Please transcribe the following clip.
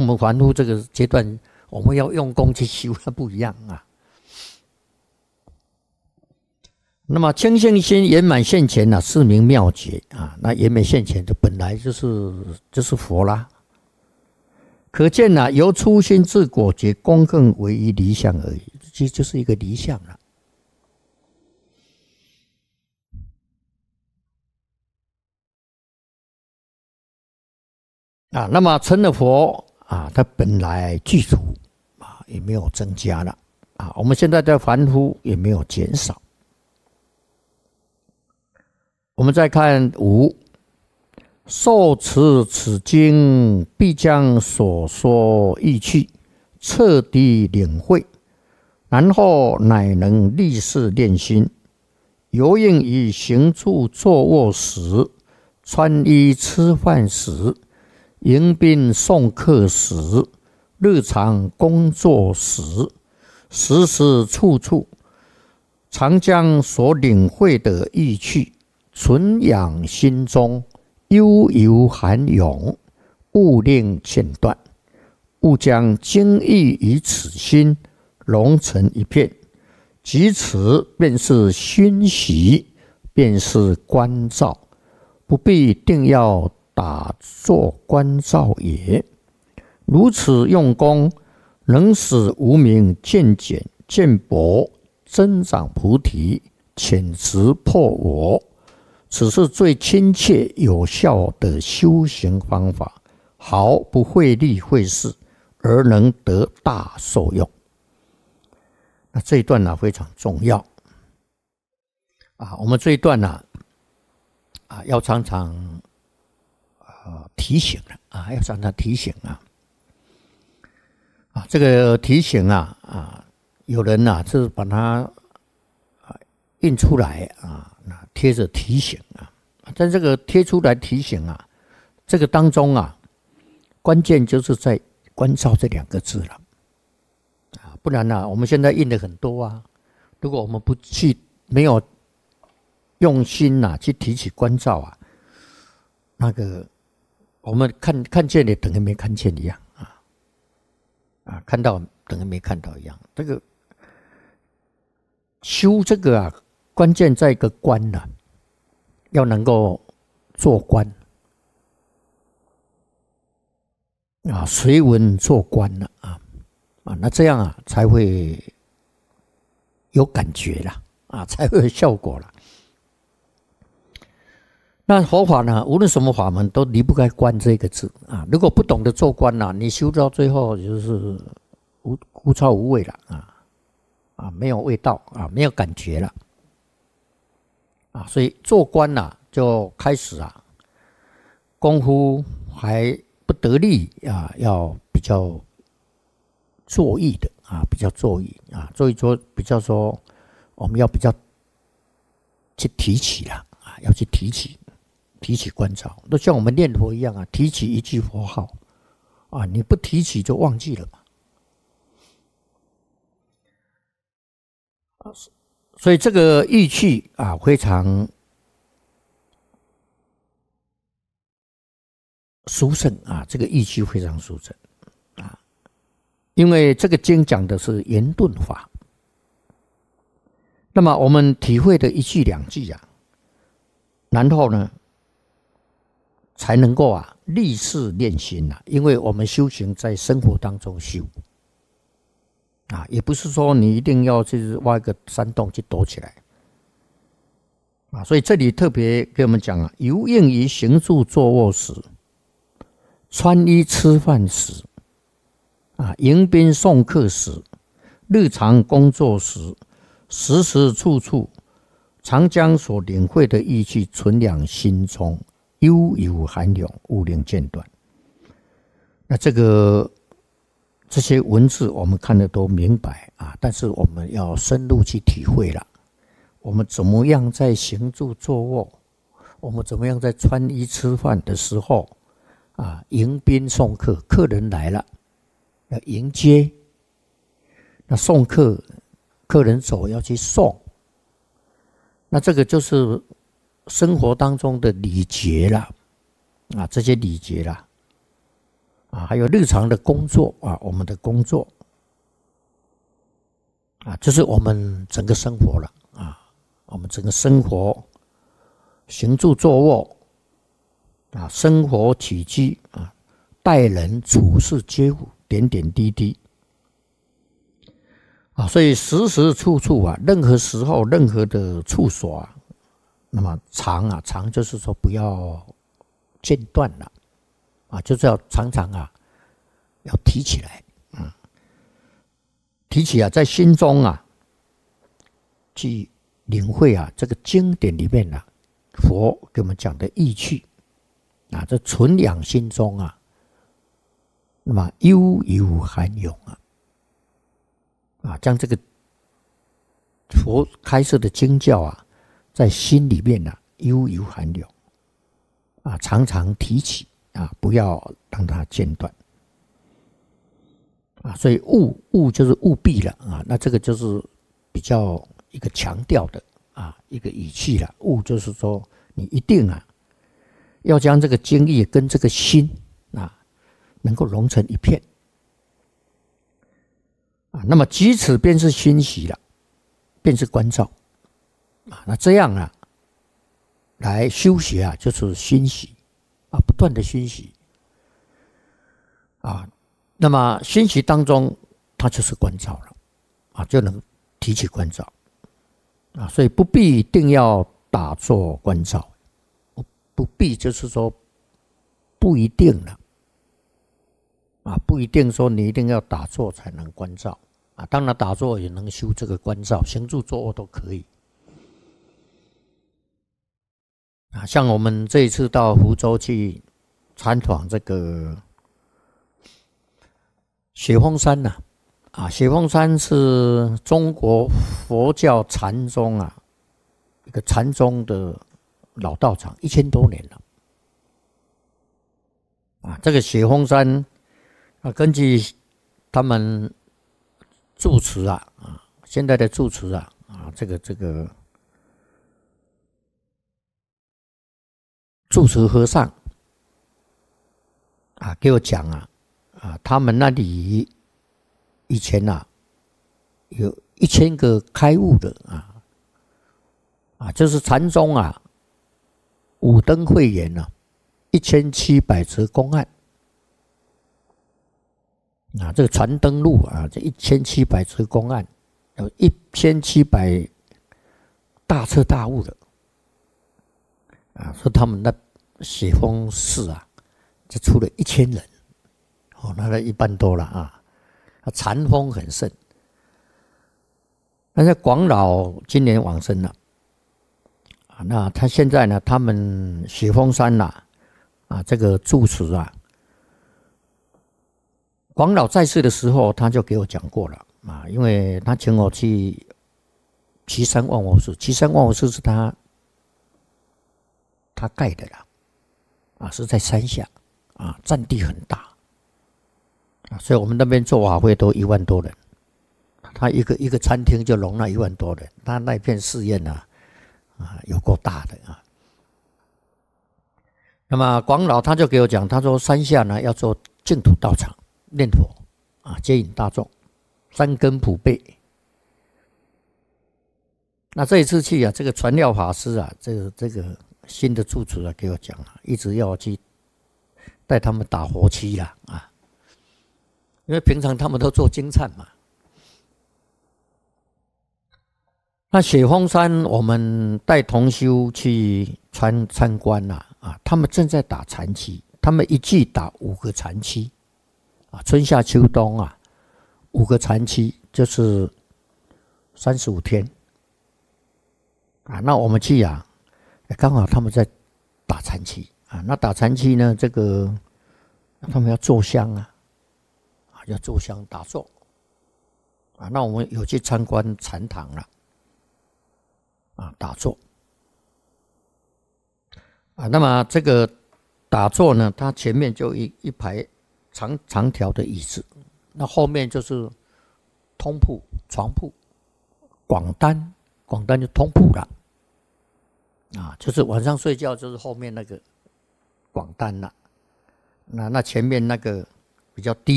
们凡夫这个阶段，我们要用功去修，它不一样啊。那么清净心圆满现前啊，是名妙觉啊。那圆满现前就本来就是佛啦。可见啊，由初心至果觉，功更唯一离相而已，其实就是一个离相了。啊，那么成了佛啊，它本来具足啊，也没有增加了啊。我们现在的凡夫也没有减少。我们再看5，受持此经，必将所说意趣彻底领会，然后乃能立事练心，由应于行住坐卧时、穿衣吃饭时、迎宾送客时、日常工作时，时时处处，常将所领会的意趣存养心中，悠悠含咏，勿令间断，勿将精义于此心融成一片，即此便是熏习，便是观照，不必定要打坐观照也。如此用功，能使无明渐减渐薄，增长菩提，潜质破我。此是最亲切有效的修行方法，毫不费力费事，而能得大受用。那这一段呢非常重要啊！我们这一段呢要常常提醒了啊，要常常提醒啊，这个提醒有人就是把它印出来贴着提醒在这个贴出来提醒这个当中关键就是在观照这2个字了不然我们现在印的很多如果我们没有用心去提起观照那个我们看见的等于没看见一样看到等于没看到一样。这个修这个关键在一个观要能够做观随文做观那这样才会有感觉啦才会有效果啦。那佛法呢，无论什么法门都离不开观这个字如果不懂得做观你修到最后就是枯燥无味了没有味道没有感觉了所以做观就开始功夫还不得力要比较作意的比较作意比较说我们要比较去提起要去提起观照，都像我们念佛一样提起一句佛号你不提起就忘记了嘛所以这个意趣非常殊胜这个意趣非常殊胜因为这个经讲的是圆顿法，那么我们体会的一句两句然后呢才能够立事练心因为我们修行在生活当中修也不是说你一定要去挖一个山洞去躲起来所以这里特别给我们讲由应于行住坐卧时、穿衣吃饭时迎宾送客时、日常工作时，时时处处常将所领会的意趣存养心中，悠悠含咏，勿令间断。那这些文字我们看得都明白但是我们要深入去体会了。我们怎么样在行住坐卧，我们怎么样在穿衣吃饭的时候迎宾送客，客人来了要迎接，那送客，客人走要去送，那这个就是生活当中的礼节了这些礼节啦还有日常的工作我们的工作就是我们整个生活了我们整个生活行住坐卧生活起居待人处事接物点点滴滴所以时时处处任何时候任何的处所那么常就是说不要间断了就是要常常要提起来提起在心中去领会这个经典里面佛给我们讲的义趣这存养心中那么悠游涵涌将这个佛开示的经教在心里面悠游涵涌常常提起不要让它间断所以务就是务必了那这个就是比较一个强调的一个语气了。务就是说你一定要将这个经义跟这个心能够融成一片那么即此便是欣喜了，便是关照那这样来修学就是欣喜不断的欣喜那么欣喜当中它就是关照了就能提起关照所以不必一定要打坐关照，不必就是说不一定了不一定说你一定要打坐才能关照当然打坐也能修这个关照，行住坐卧都可以像我们这一次到福州去参访这个雪峰山雪峰山是中国佛教禅宗一个禅宗的老道场，1000多年了这个雪峰山根据他们住持现在的住持这个住持和尚给我讲他们那里以前有1000个开悟的就是禅宗五灯会员1700则公案这个传灯录这1700则公案有1700大彻大悟的说他们那雪峰寺就出了1000人那1半多了禅风很盛。但是广老今年往生了那他现在呢，他们雪峰山这个住持广老在世的时候他就给我讲过了因为他请我去岐山万佛寺，岐山万佛寺是他盖的是在山下占地很大所以我们那边做法会都1万多人，他一个餐厅就容纳1万多人，他那片寺院有够大的那么广老他就给我讲，他说山下要做净土道场念佛接引大众，三根普被。那这一次去这个传料法师这个新的住持给我讲一直要去带他们打佛七因为平常他们都做经忏嘛。那雪峰山我们带同修去参观他们正在打禅期，他们一季打5个禅期春夏秋冬5个禅期就是35天那我们去刚好他们在打禅期那打禅期呢，这个他们要坐香要坐香打坐那我们有去参观禅堂了打坐那么这个打坐呢，它前面就一排长条的椅子，那后面就是通铺床铺，广单就通铺了就是晚上睡觉就是后面那个广单了那前面那个比较低。